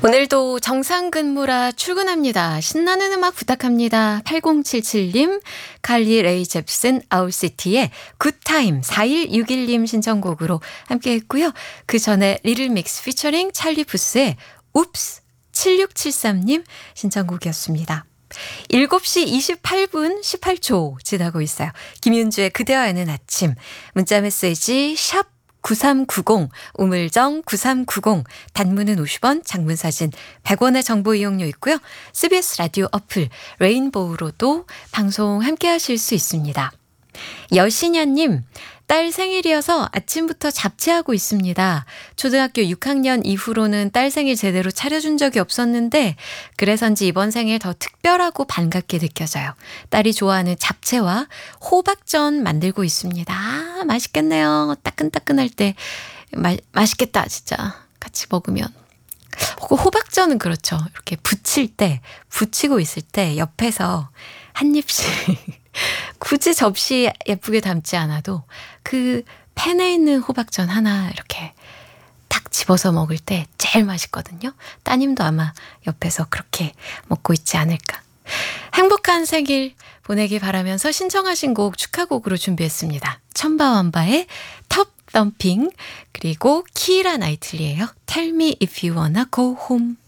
오늘도 정상 근무라 출근합니다. 신나는 음악 부탁합니다. 8077님, 칼리 레이 잽슨 아울시티의 굿타임 4161님 신청곡으로 함께 했고요. 그 전에 리틀 믹스 피처링 찰리 푸스의 웁스 7673님 신청곡이었습니다. 7시 28분 18초 지나고 있어요. 김윤주의 그대와 여는 아침 문자 메시지 샵 9390 우물정 9390 단문은 50원 장문 사진 100원의 정보 이용료 있고요. CBS 라디오 어플 레인보우로도 방송 함께 하실 수 있습니다. 여신야님, 딸 생일이어서 아침부터 잡채하고 있습니다. 초등학교 6학년 이후로는 딸 생일 제대로 차려준 적이 없었는데 그래서인지 이번 생일 더 특별하고 반갑게 느껴져요. 딸이 좋아하는 잡채와 호박전 만들고 있습니다. 아, 맛있겠네요. 따끈따끈할 때 맛있겠다 진짜 같이 먹으면. 호박전은 그렇죠. 이렇게 부치고 있을 때 옆에서 한 입씩 굳이 접시 예쁘게 담지 않아도 그 팬에 있는 호박전 하나 이렇게 딱 집어서 먹을 때 제일 맛있거든요. 따님도 아마 옆에서 그렇게 먹고 있지 않을까. 행복한 생일 보내길 바라면서 신청하신 곡 축하곡으로 준비했습니다. 천바완바의 톱 덤핑 그리고 키이라 나이틀리예요. Tell me if you wanna go home.